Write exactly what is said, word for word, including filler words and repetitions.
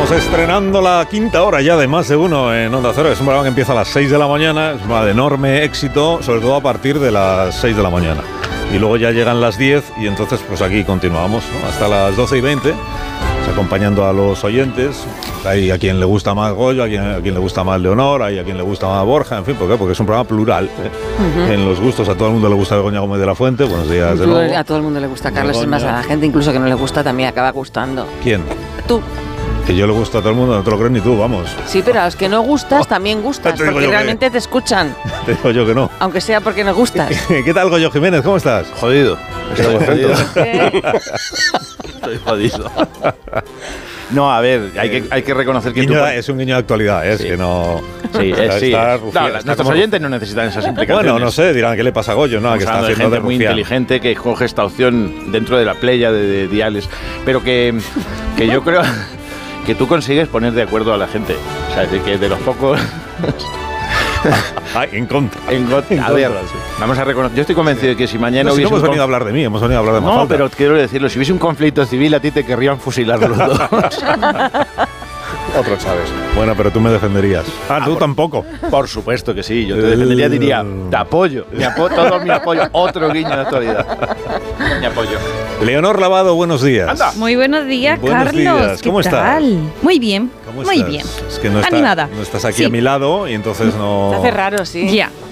Estamos estrenando la quinta hora ya de Más de Uno en Onda Cero. Es un programa que empieza a las seis de la mañana, es un programa de enorme éxito, sobre todo a partir de las seis de la mañana. Y luego ya llegan las diez y entonces pues aquí continuamos, ¿no? Hasta las doce y veinte, pues, acompañando a los oyentes. Hay a quien le gusta más Goyo, a quien, a quien le gusta más Leonor, hay a quien le gusta más Borja, en fin, ¿por qué? Porque es un programa plural, ¿eh? Uh-huh. En los gustos, a todo el mundo le gusta Begoña Gómez de la Fuente. Buenos días de nuevo. A todo el mundo le gusta Carlos, es más, a la gente incluso que no le gusta también acaba gustando. ¿Quién? Tú. Que yo le gusto a todo el mundo, no te lo crees ni tú, vamos. Sí, pero a los que no gustas oh, también gustas, te porque realmente que... te escuchan. Te digo yo que no. Aunque sea porque no gustas. ¿Qué tal, Goyo Jiménez? ¿Cómo estás? Jodido. Estoy jodido. Estoy jodido. No, a ver, hay que, hay que reconocer que... Niño, tú... Es un niño de actualidad, ¿eh? Es sí. que no... Sí, es, sí. Está Es. rufián, No, está nuestros como... oyentes no necesitan esas implicaciones. Bueno, no sé, dirán, ¿qué le pasa a Goyo? No, que está haciendo de, gente de muy inteligente que coge esta opción dentro de la playa de, de diales, pero que, que yo creo... que tú consigues poner de acuerdo a la gente. O sea, de que de los pocos... Ay, en contra. En contra. A ver, sí. Vamos a reconocer... Yo estoy convencido de que si mañana no, hubiese... Si no hemos un venido conf... a hablar de mí, hemos venido a hablar de No, Mafalda. pero quiero decirlo, si hubiese un conflicto civil, a ti te querrían fusilar los dos. Otro Chávez. Bueno, pero tú me defenderías. Ah, ah tú por, tampoco. Por supuesto que sí. Yo te defendería, diría, te apoyo. Mi apo todo mi apoyo. Otro guiño de actualidad. Mi apoyo. Leonor Lavado, buenos días. Anda. Muy buenos días, buenos Carlos. Días. ¿Cómo ¿Qué estás? tal? Muy bien. ¿Cómo Muy estás? bien. Es que no, está, Animada. no estás aquí sí. a mi lado y entonces no... Te hace raro, sí. Ya.